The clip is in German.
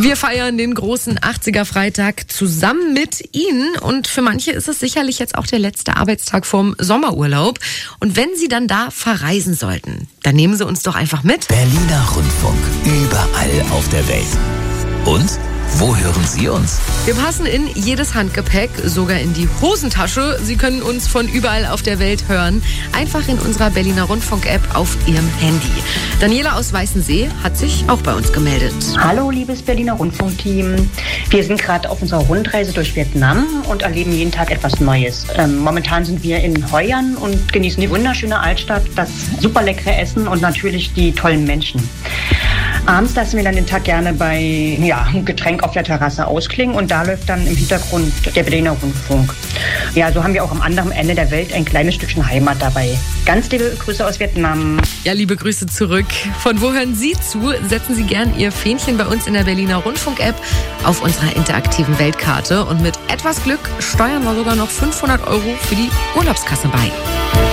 Wir feiern den großen 80er-Freitag zusammen mit Ihnen und für manche ist es sicherlich jetzt auch der letzte Arbeitstag vorm Sommerurlaub. Und wenn Sie dann da verreisen sollten, dann nehmen Sie uns doch einfach mit. Berliner Rundfunk, überall auf der Welt. Und wo hören Sie uns? Wir passen in jedes Handgepäck, sogar in die Hosentasche. Sie können uns von überall auf der Welt hören. Einfach in unserer Berliner Rundfunk-App auf Ihrem Handy. Daniela aus Weißensee hat sich auch bei uns gemeldet. Hallo, liebes Berliner Rundfunk-Team. Wir sind gerade auf unserer Rundreise durch Vietnam und erleben jeden Tag etwas Neues. Momentan sind wir in Hoi An und genießen die wunderschöne Altstadt, das super leckere Essen und natürlich die tollen Menschen. Abends lassen wir dann den Tag gerne bei einem Getränk auf der Terrasse ausklingen und da läuft dann im Hintergrund der Berliner Rundfunk. Ja, so haben wir auch am anderen Ende der Welt ein kleines Stückchen Heimat dabei. Ganz liebe Grüße aus Vietnam. Ja, liebe Grüße zurück. Von wo hören Sie zu? Setzen Sie gern Ihr Fähnchen bei uns in der Berliner Rundfunk-App auf unserer interaktiven Weltkarte und mit etwas Glück steuern wir sogar noch 500 € für die Urlaubskasse bei.